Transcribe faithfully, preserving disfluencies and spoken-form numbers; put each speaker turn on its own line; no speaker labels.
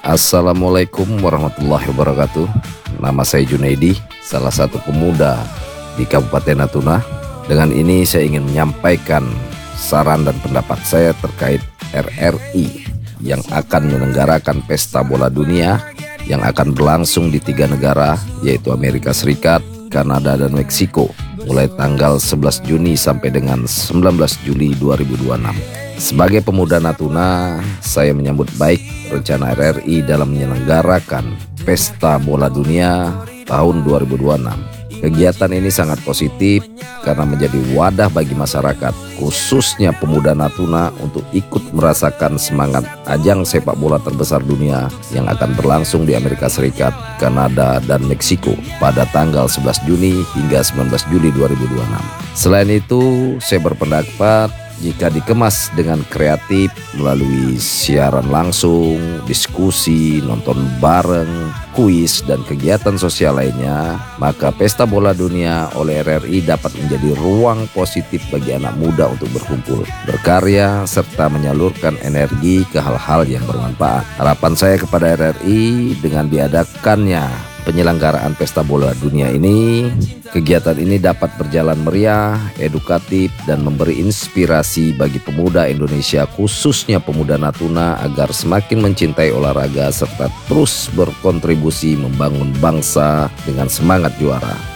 Assalamualaikum warahmatullahi wabarakatuh. Nama saya Junaidi, salah satu pemuda di Kabupaten Natuna. Dengan ini saya ingin menyampaikan saran dan pendapat saya terkait R R I yang akan menyelenggarakan pesta bola dunia yang akan berlangsung di tiga negara, yaitu Amerika Serikat, Kanada, dan Meksiko, mulai tanggal sebelas Juni sampai dengan sembilan belas Juli dua ribu dua puluh enam. Sebagai pemuda Natuna, saya menyambut baik rencana R R I dalam menyelenggarakan pesta bola dunia tahun dua ribu dua puluh enam. Kegiatan ini sangat positif karena menjadi wadah bagi masyarakat, khususnya pemuda Natuna, untuk ikut merasakan semangat ajang sepak bola terbesar dunia yang akan berlangsung di Amerika Serikat, Kanada, dan Meksiko pada tanggal sebelas Juni hingga sembilan belas Juli dua ribu dua puluh enam. Selain itu, saya berpendapat jika dikemas dengan kreatif melalui siaran langsung, diskusi, nonton bareng, kuis, dan kegiatan sosial lainnya, maka pesta bola dunia oleh R R I dapat menjadi ruang positif bagi anak muda untuk berkumpul, berkarya, serta menyalurkan energi ke hal-hal yang bermanfaat. Harapan saya kepada R R I dengan diadakannya penyelenggaraan pesta bola dunia ini, kegiatan ini dapat berjalan meriah, edukatif, dan memberi inspirasi bagi pemuda Indonesia, khususnya pemuda Natuna, agar semakin mencintai olahraga serta terus berkontribusi membangun bangsa dengan semangat juara.